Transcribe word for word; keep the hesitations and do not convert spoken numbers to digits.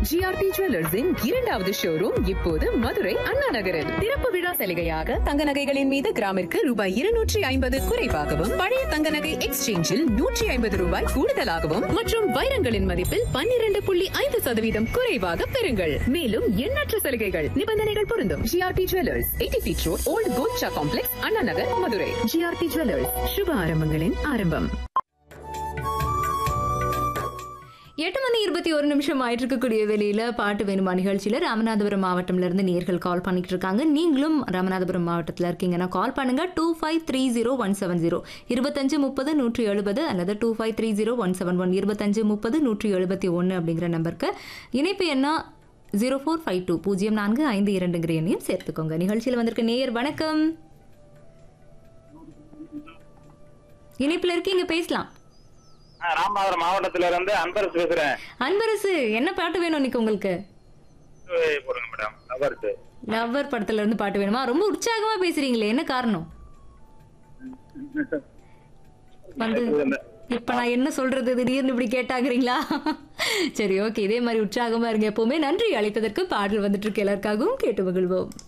GRT ஜுவல்லர்ஸின் இரண்டாவது showroom இப்போது மதுரை அண்ணா நகரில். திறப்பு விழா சலுகையாக தங்க நகைகளின் மீது கிராமிற்கு ரூபாய் இருநூற்றி ஐம்பது குறைவாகவும், பழைய தங்க நகை எக்ஸ்சேஞ்சில் நூற்றி ஐம்பது ரூபாய் கூடுதலாகவும் மற்றும் வைரங்களின் மதிப்பில் பன்னிரண்டு புள்ளி ஐந்து சதவீதம் குறைவாக பெறுங்கள். மேலும் எண்ணற்ற சலுகைகள், நிபந்தனைகள் பொருந்தும். GRT jewellers, eighty feet road, volt கோல்ட்ஷா complex, Anna Nagar, Madurai. GRT jewellers, சுப ஆரம்பங்களின் ஆரம்பம். எட்டு மணி இருபத்தி ஒரு நிமிஷம் ஆயிட்டு இருக்கக்கூடிய வேலையில பாட்டு வேணுமா நிகழ்ச்சியில ராமநாதபுரம் மாவட்டம்ல இருந்து நேர்கள் கால் பண்ணிட்டு இருக்காங்க. நீங்களும் ராமநாதபுரம் மாவட்டத்தில் இருக்கீங்கன்னா கால் பண்ணுங்க. Two five three zero one seven zero இருபத்தஞ்சு முப்பது நூற்றி எழுபது அல்லது two five three zero one seven one இருபத்தஞ்சு முப்பது நூற்றி எழுபத்தி ஒன்று அப்படிங்கிற நம்பருக்கு. இணைப்பு என்ன ஜீரோ ஃபோர் ஃபைவ் டூ பூஜ்ஜியம் நான்கு ஐந்து இரண்டுங்கிற எண்ணையும் சேர்த்துக்கோங்க. நிகழ்ச்சியில் வந்திருக்க நேயர் வணக்கம். இணைப்புல இருக்கீங்க, பேசலாம். ராமநாதபுரம் மாவட்டத்துல இருந்து அன்பரசு பேசுறேன். அன்பரசு, என்ன பாட்டு வேணும் இன்னைக்கு உங்களுக்கு? போடுங்க மேடம். லவ்வர்ஸ். லவ்வர் படத்துல இருந்து பாட்டு வேணுமா? ரொம்ப உற்சாகமா பேசுறீங்களே, என்ன காரணம்? வந்து இப்ப நான் என்ன சொல்றது, திடீர்னு இப்படி கேட்டாங்கிறீங்களா? சரி, ஓகே, இதே மாதிரி உற்சாகமா இருங்க எப்பவுமே. நன்றி அழைத்ததற்கு. பாடல் வந்துட்டு இருக்கு, எல்லாருக்காகவும் கேட்டு மகிழ்வோம்.